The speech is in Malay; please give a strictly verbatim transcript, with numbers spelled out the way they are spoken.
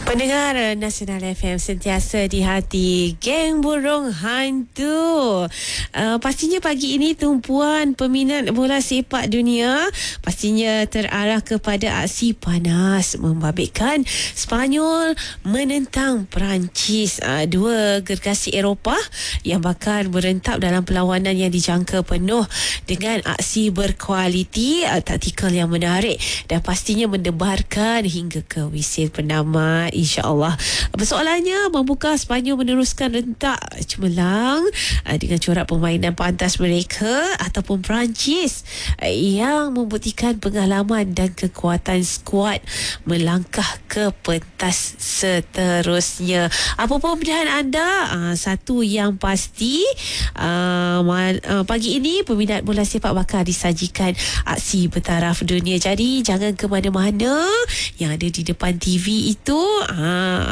Pendengar Nasional F M sentiasa di hati geng burung hantu. Uh, pastinya pagi ini tumpuan peminat bola sepak dunia pastinya terarah kepada aksi panas membabitkan Spanyol menentang Perancis. Uh, dua gergasi Eropah yang bakal berentap dalam perlawanan yang dijangka penuh dengan aksi berkualiti, uh, taktikal yang menarik dan pastinya mendebarkan hingga ke wisil penama, insya-Allah. Persoalannya, mampukah Spanyol meneruskan rentak cemerlang uh, dengan corak permainan pantas mereka ataupun Perancis uh, yang membuktikan pengalaman dan kekuatan skuad melangkah ke pentas seterusnya. Apa pemberian anda? Uh, satu yang pasti, uh, uh, pagi ini peminat bola sepak bakal disajikan aksi bertaraf dunia. Jadi jangan ke mana-mana, yang ada di depan T V itu, Ah,